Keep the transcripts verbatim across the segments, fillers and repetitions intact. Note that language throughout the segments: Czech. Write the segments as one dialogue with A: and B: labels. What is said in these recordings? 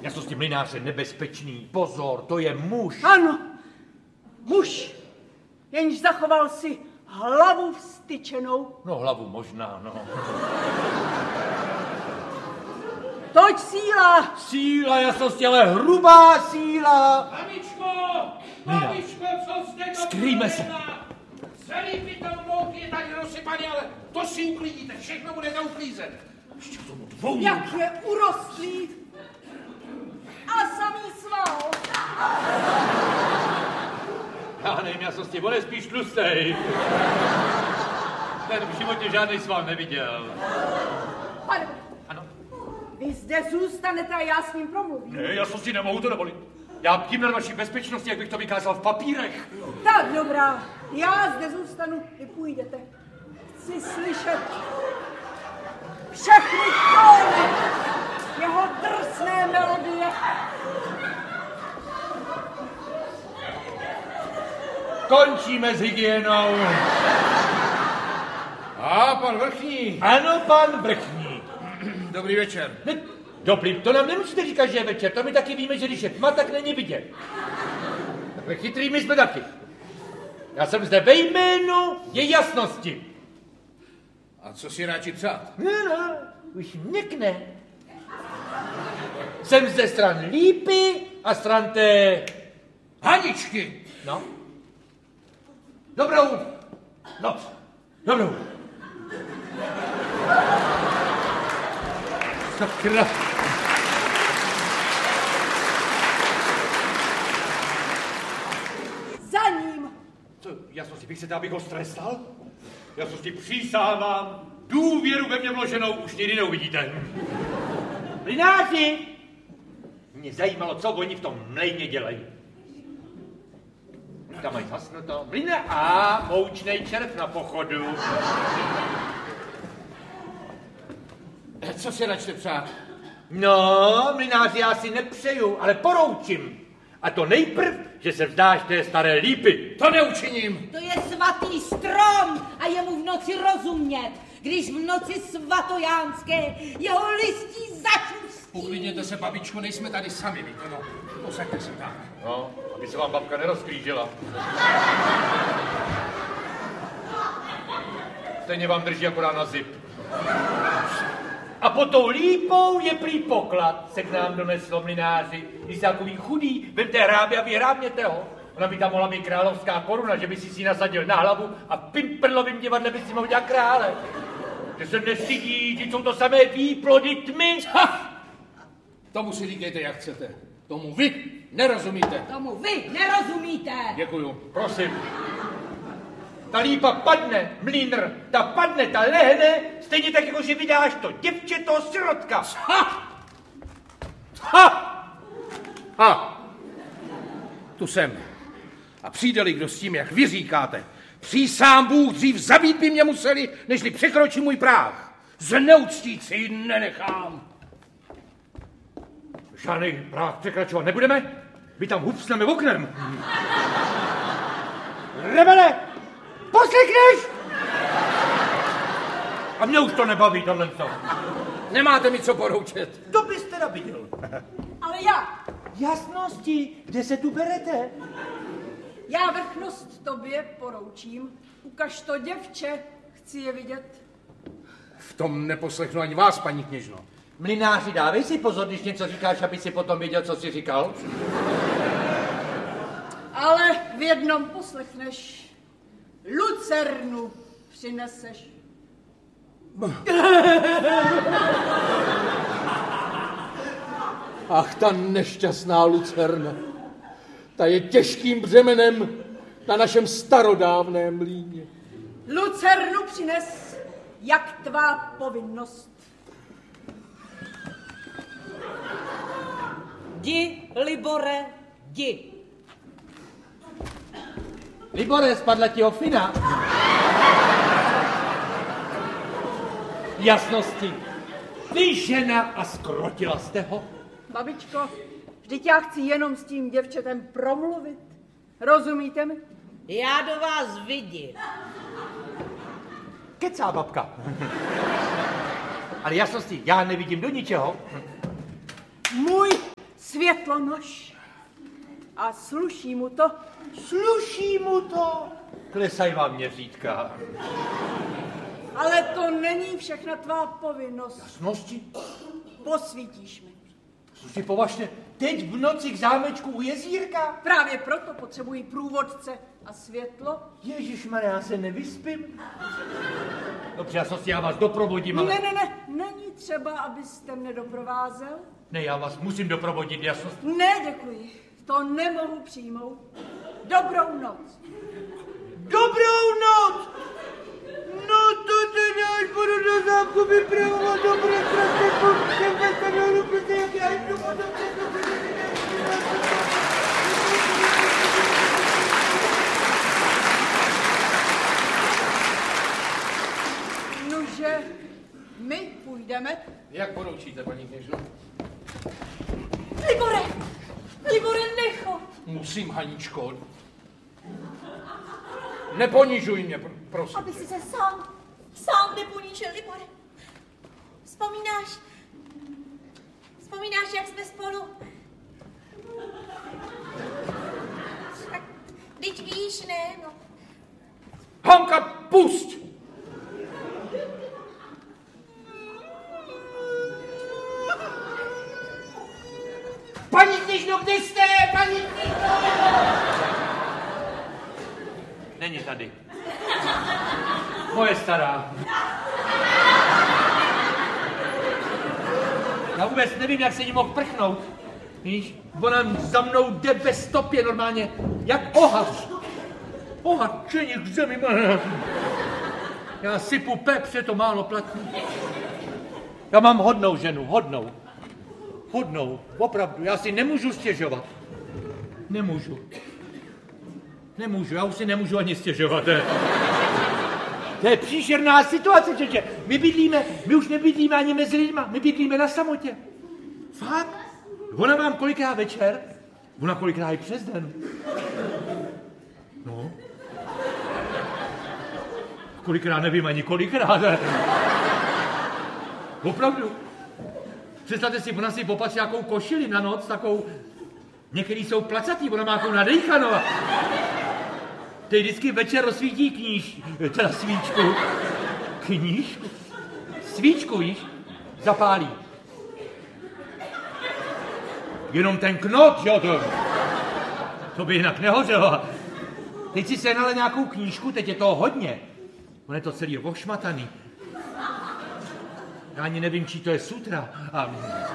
A: Jasnosti, mlynář je nebezpečný. Pozor, to je muž.
B: Ano, muž, jenž zachoval si hlavu vstyčenou.
A: No, hlavu možná, no.
B: Toť síla.
A: Síla, jasnosti, ale hrubá síla.
C: Babičko, babičko, co jste to...
A: Skrýme se.
C: Celý pytel mouky je tady rozsypaný, ale to si uklidíte, všechno bude zauklízet. Ještě k tomu dvou.
B: Jak je urostlý. A samý sval.
A: Já nevím, jasnosti, on je spíš tlustej. Ten v životě žádný sval neviděl.
B: Pane,
A: ano.
B: Vy zde zůstanete a já s ním promluvím.
A: Ne, jasnosti, nemohu to dovolit. Já bdím nad vaší bezpečnosti, jak bych to vykázal v papírech.
B: Tak dobrá, já zde zůstanu, vy půjdete. Chci slyšet všechny tóny jeho drsné melodie.
A: Končíme s hygienou.
C: A pan Vrchní.
A: Ano, pan Vrchní.
C: Dobrý večer.
A: Ne, dobrý, to nám nemusíte říkat, že je večer. To my taky víme, že když je tma, tak není vidět. Takhle chytrý my jsme taky. Já jsem zde ve jménu je jasnosti.
C: A co si radši přát?
A: No, no, už měkne. Jsem ze stran Lípy a stran té...
C: Haničky.
A: No. Dobrou noc. Dobrou. Sakra.
B: Za ním.
A: Co, jasnosti, vy chcete, abych ho strestal? Jasnosti, přísahám, důvěru ve mě vloženou už nikdy neuvidíte. Mlynáři! Mě zajímalo, co oni v tom mlejně dělají. Tam mají zasnuto. Mlyne a moučnej červ na pochodu.
C: Co si radši přát?
A: No, mlynáři, já si nepřeju, ale poroučím. A to nejprv, že se vzdáš té staré Lípy.
C: To neučiním.
D: To je svatý strom a je mu v noci rozumět, když v noci svatojánské jeho listí začustí.
C: Uklidněte se, babičko, nejsme tady sami, víte, no. Posaďte se tak.
A: No, aby se vám babka nerozklížila. Stejně vám drží akorát na zip. A pod tou Lípou je prý poklad, se k nám doneslo mlynáři. Když jste takový chudý, vemte hrábě a vyhrábněte ho. Ona by tam mohla být královská koruna, že by si si ji nasadil na hlavu a v Pimperlovým divadle by si mohl dělat krále. Že se nestydí, že jsou to samé výplody tmy.
C: Ha! Tomu si říkejte, jak chcete. Tomu vy nerozumíte.
D: Tomu vy nerozumíte.
C: Děkuju.
A: Prosím. Ta Lípa padne, mlýnr, ta padne, ta lehne, stejně tak, jako že vydáš to děvče, toho sirotka.
C: Ha! Ha! Ha! Tu jsem. A přijde-li kdo s tím, jak vy říkáte, přísám Bůh, dřív zabít by mě museli, nežli překročí můj práh. Zneuctít si ji nenechám.
A: Žádný práh překračovat nebudeme? My tam hupsneme oknem. Rebele, poslechneš? A mě už to nebaví, tohle to.
C: Nemáte mi co poroučet.
A: To byste nabídl.
B: Ale já,
A: Jasnosti, kde se tu berete?
B: já vrchnost tobě poroučím. Ukaž to děvče, chci je vidět.
C: V tom neposlechnu ani vás, paní kněžno.
A: Mlynáři, dávej si pozor, když něco říkáš, aby si potom věděl, co jsi říkal.
B: Ale v jednom poslechneš. Lucernu přineseš.
C: Ach, ta nešťastná lucerna. Ta je těžkým břemenem na našem starodávném mlýně.
B: Lucernu přines, jak tvá povinnost.
D: Jdi, Libore, jdi.
A: Libore, spadla ti ofina. Jasnosti. Ty žena a skrotila jste ho?
B: Babičko, vždyť já chci jenom s tím děvčetem promluvit. Rozumíte mi?
D: Já do vás vidím.
A: Kecá babka. Ale jasnosti, já nevidím do ničeho.
B: Můj světlonoš. A sluší mu to.
A: Sluší mu to. Klesaj vám měřítka.
B: Ale to není všechna tvá povinnost.
A: Jasnosti?
B: Posvítíš mi.
A: Sluši, považte, teď v noci k zámečku u jezírka?
B: Právě proto potřebuji průvodce a světlo.
A: Ježišmarja, já se nevyspím. Dobře, jasnosti, já vás doprovodím, ale...
B: Ne, ne, ne, není třeba, abyste mne doprovázel.
A: Ne, já vás musím doprovodit, jasnost.
B: Ne, děkuji. To nemohu přijmout. Dobrou noc.
A: Dobrou noc! No to teda, až budu do zámku vypravovat dobré krásné povštěvné kanálu, protože jak já jdu a dobře, dobře,
B: Nože, my půjdeme.
C: Jak poroučíte, paní kněžno?
B: Libore! Libore, nechoď!
C: Musím, Haničko. Neponižuj mě, pr- prosím.
D: Aby si se sám, sám neponížil, Libore. Vzpomínáš, vzpomínáš, jak jsme spolu... Tak, teď víš, ne, no.
C: Hanka, pusť!
A: Paní kněžno, kde jste? Paní kněžno! Není tady. Moje stará. Já vůbec nevím, jak se jí mohl prchnout. Víš, ona za mnou jde ve stopě normálně, jak ohař. Ohačeník v zemi. Já sypu pepře, to málo platí. Já mám hodnou ženu, hodnou. Hodnou, opravdu, já si nemůžu stěžovat. Nemůžu. Nemůžu, já už si nemůžu ani stěžovat. To je, to je příšerná situace, čeče. My bydlíme, my už nebydlíme ani mezi lidma, my bydlíme na samotě. Fakt? Ona vám kolikrát večer, ona kolikrát i přes den. No. Kolikrát nevím ani kolikrát. Opravdu. Představte si, ona si popatří nějakou košili na noc, takovou... Některý jsou placatý, ona má takovou nadejchanou. Teď vždycky večer rozsvítí kníž, teda svíčku. Knížku? Svíčku, víš? Zapálí. Jenom ten knot, jo, to... To by jinak nehořelo. Teď si sehnala nějakou knížku, teď je toho hodně. On je to celý ošmataný. Já ani nevím, čí to je sutra. A...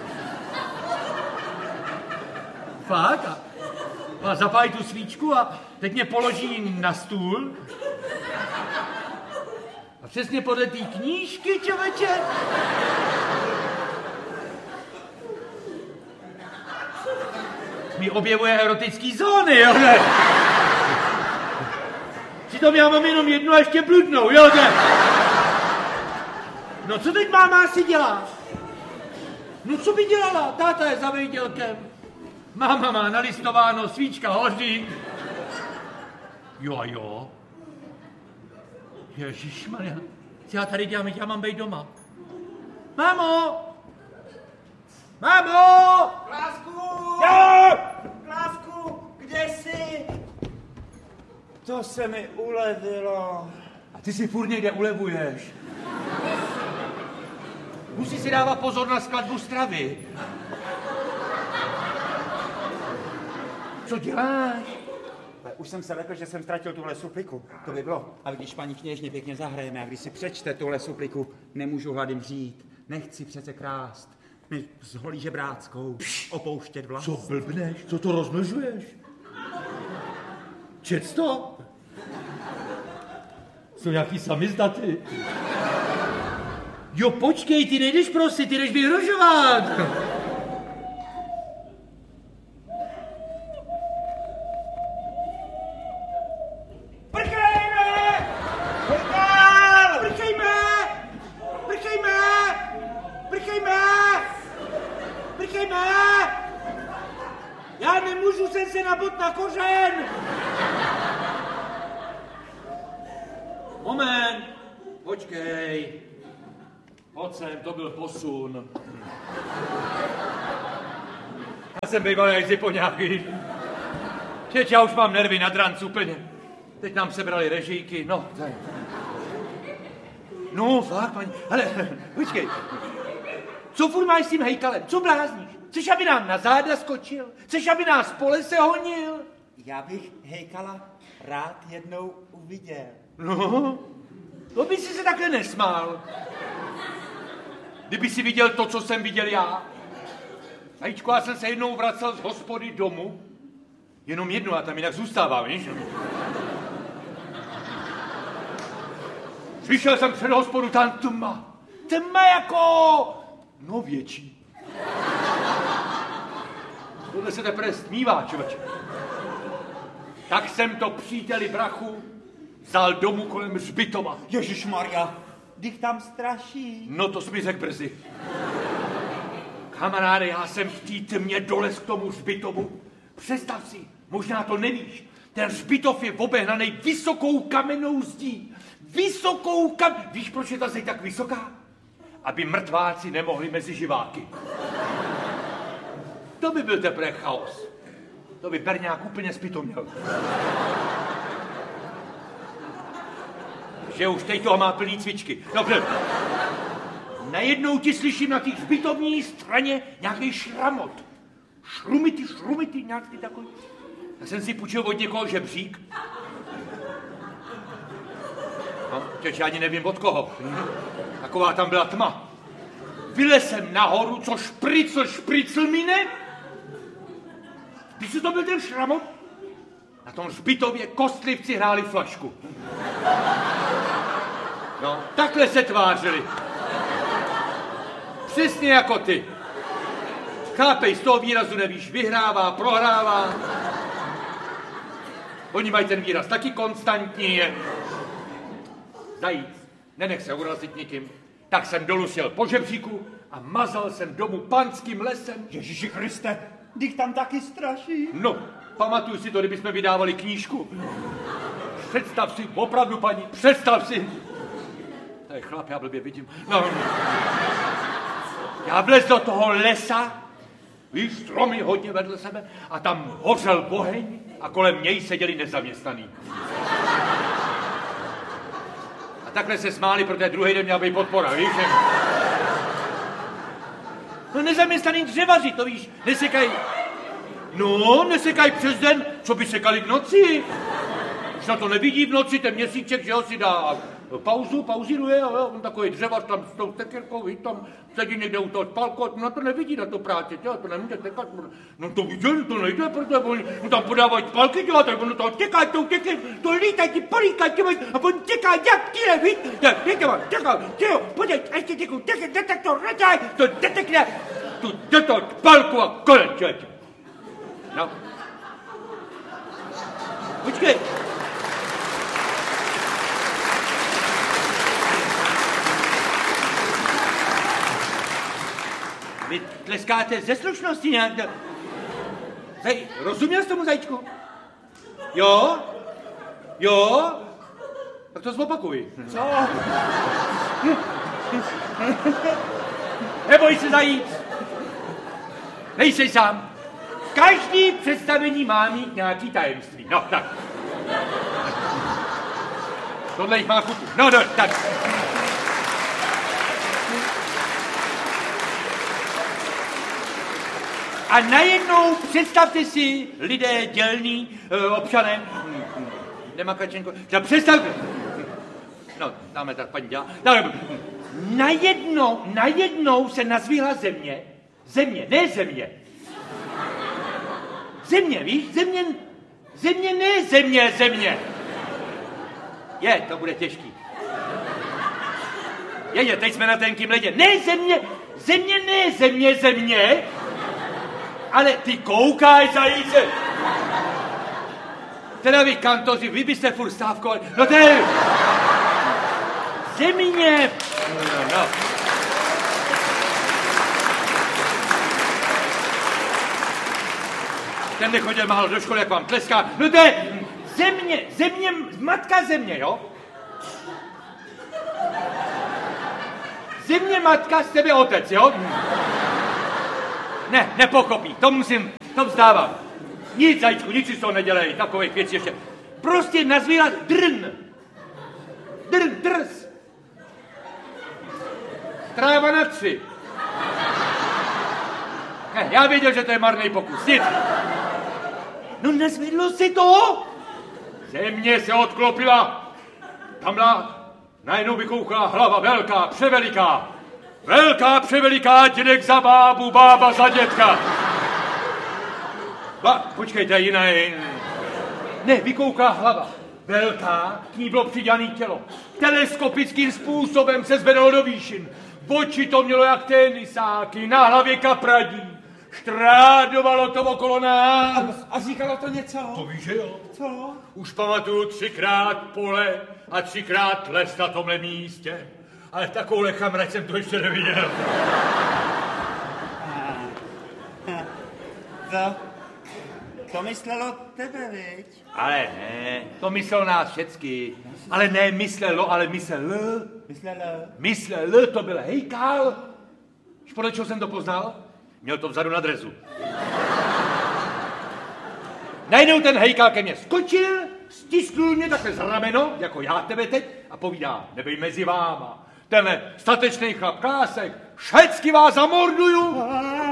A: Fakt? A, a zapálí tu svíčku a teď mě položí na stůl. A přesně podle té knížky, čověče. Mi objevuje erotický zóny, jo, ne? Přitom já mám jenom jednu a ještě bludnou, jo, ne? No co teď máma asi dělá? No co by dělala? Táta je za vejdělkem. Máma má nalistováno, svíčka hoří. Jo a jo. Ježišmarja. Co já tady dělám, já mám být doma. Mámo! Mámo!
E: Klásku!
A: Jo!
E: Klásku, kde jsi? To se mi ulevilo.
A: A ty si furt někde ulevuješ. Musí si dávat pozor na skladbu stravy. Co děláš?
E: Už jsem se lekl, že jsem ztratil tuhle supliku. To by bylo. A když paní kněžně pěkně zahrajeme a když si přečte tuhle supliku, nemůžu hlady mřít. Nechci přece krást. My s holí žebráckou opouštět vlast.
A: Co blbneš? Co to rozmlžuješ? Čec to? Jsou nějaký samizdaty. Jo, počkej, ty nejdeš prosit, ty jdeš vyhrožovat.
E: Prchejme! Prchal!
A: Prchejme! Prchejme! Prchejme! Prchejme! Já nemůžu, jsem se nabot na kořen! Moment, počkej. Pojď sem, to byl posun. Já jsem býval jak zipo nějaký. Teď já už mám nervy na dranc úplně. Teď nám sebrali režijky, no. Tady. No, fakt, paní, ale počkej. Co furt máš s tím hejkalem? Co blázníš? Chceš, aby nám na záda skočil? Chceš, aby nás po lese honil?
E: Já bych hejkala rád jednou uviděl.
A: No, to by si se takhle nesmál. Kdyby si viděl to, co jsem viděl já. Zajíčko, já jsem se jednou vracel z hospody domů. Jenom jednou, a tam jinak zůstávám, víš? Přišel jsem před hospodu, tam tma. Tma jako... no větší. Tohle se teprve smívá, člověče. Tak jsem to příteli brachu vzal domů kolem hřbitova.
E: Ježišmarja, když tam straší.
A: No to jsi mi řekl brzy. Kamaráde, já jsem v té tmě dolez k tomu hřbitovu. Představ si, možná to nevíš, ten hřbitov je obehnaný vysokou kamennou zdí. Vysokou kam... Víš, proč je ta zeď tak vysoká? Aby mrtváci nemohli mezi živáky. To by byl teprve chaos. To by Berňák úplně zpytoměl. Že už teď toho má plný cvičky. Dobře. Najednou ti slyším na té hřbitovní straně nějaký šramot. Šrumity, šrumity, nějaký takový. Já jsem si půjčil od někoho žebřík. No, teď já ani nevím od koho. Taková tam byla tma. Vylez jsem nahoru, co špricl, špricl mine. Víš, co to byl ten šramot? Na tom hřbitově kostlivci hráli flašku. No, takhle se tvářili. Přesně jako ty. Chápej, z toho výrazu nevíš, vyhrává, prohrává. Oni mají ten výraz taky konstantní. Zajíc, nenech se urazit nikým. Tak jsem dolů šel po žebříku a mazal jsem domů panským lesem.
E: Ježíši Kriste, když tam taky straší.
A: No, pamatuju si to, kdybychom vydávali knížku. Představ si, opravdu, paní, představ si. To je chlap, já blbě vidím. No, já vlez do toho lesa, víš, stromy hodně vedle sebe, a tam hořel oheň a kolem něj seděli nezaměstnaný. A takhle se smáli, protože druhý den měla být podpora, víš? No nezaměstnaný dřevaři, to víš, nesekají. No, nesekají přes den, co by sekali v noci. Už na to nevidí v noci, ten měsíček, že jo, si dá pauzu, pauzíruje, jo, on takový dřevař tam s tou tekirkou, víš, tam sedí někde u toho spálku, no to nevidí na to práci, jo, to nemůže tekat, no to viděl, to nejde, protože oni mu tam podávají spálky, jo, tak ono to těká, to těká, to lítají, ty políkají, a on těká, jak tíle, víš, tak, těká, těká, těká, podej, ještě těkou, těká, detektor, raťaj, to detekne, tu detektor, spálku a konec, člověče. No. Počkej. Vy tleskáte ze slušnosti nějak. Zaj, rozuměl jsi tomu, zajíčku? Jo? Jo? Tak to zopakuj.
E: Co?
A: Neboj se, zajíc. Nejsej sám. Každý představení má mít nějaký tajemství. No, tak. Tohle jich má chutu. No, no, tak. A najednou představte si, lidé dělní, občané, Nemakačenko, představte, no, dáme tak, paní dělá, najednou, najednou se nazvihla země, země, ne země, země, víš, země, země, ne země, země. Je, to bude těžký. Je, je, teď jsme na tenkým ledě. Ne země, země, ne země, země. Ale ty koukáš, zajíce. Teda vy kantoři, vy byste furt stávkovali. No to je... Země. No, no, no. Ten nechodil málo do školy, jak vám tleská. No to je... Země, země, matka země, jo? Země, matka, z tebe otec, jo? Ne, nepochopí, to musím... To vzdávám. Nic, zajíčku, nic si z toho nedělej, takových věcí ještě. Prostě nazvírat drn. Drn, drs. Tráva na tři. Ne, já věděl, že to je marný pokus. Nic. No nezvedlo si to? Země se odklopila. Tamhle najednou vykouchá hlava velká, převeliká. Velká, převeliká, dědek za bábu, bába za dětka. Ba, počkejte, jiná je. Ne, vykouká hlava. Velká, k ní bylo přidělané tělo. Teleskopickým způsobem se zvedalo do výšin. Oči to mělo jak tenisáky, na hlavě kapradí. Štrádovalo to okolo nás.
E: A říkalo to něco?
A: To víš, že jo?
E: Co?
A: Už pamatuju třikrát pole a třikrát les na tomhle místě. Ale takovouhle chamrať jsem to ještě neviděl.
E: To, to myslelo tebe, viď?
A: Ale ne, to myslelo nás všecky. Ale ne myslelo, ale myslel.
E: Myslelo.
A: Myslel, to byl hejkal. Víš, podle čeho jsem to poznal? Měl to vzadu na drezu. Najednou ten hejkal ke mně skočil, stisknul mě takhle z rameno, jako já tebe teď, a povídá, nebej mezi váma. Tenhle statečný chlap Klásek, všecky vás zamorduju.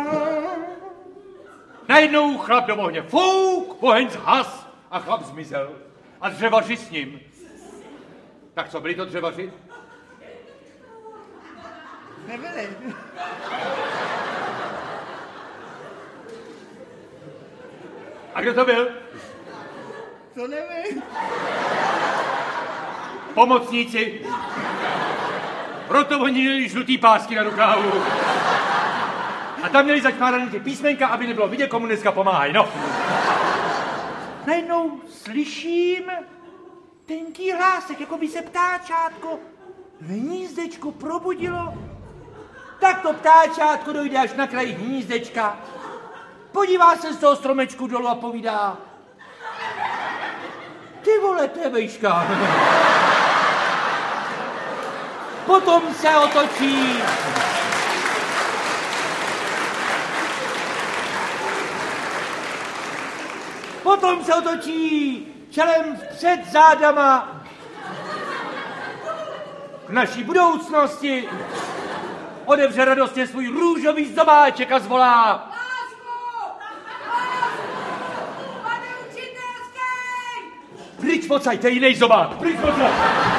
A: Najednou chlap do ohně fouk, oheň zhas a chlap zmizel. A dřevaři s ním. Tak co, byli to dřevaři?
E: Nebyli.
A: A kdo to byl?
E: To nevím.
A: Pomocníci. Proto oni měli žlutý pásky na rukávu. A tam měli začmáraný ty písmenka, aby nebylo vidět, komu dneska pomáhají. No. Najednou slyším tenký hlásek, jako by se ptáčátko v hnízdečku probudilo. Tak to ptáčátko dojde až na kraji hnízdečka. Podívá se z toho stromečku dolů a povídá. Ty vole, to je vejška. Potom se otočí. Potom se otočí čelem před zádama k naší budoucnosti. Odevře radostně svůj růžový zobáček a zvolá.
B: Lásku! Lásku! Pane učitelský!
A: Pryč pocaj, to je jiný zobák. Pryč pocaj.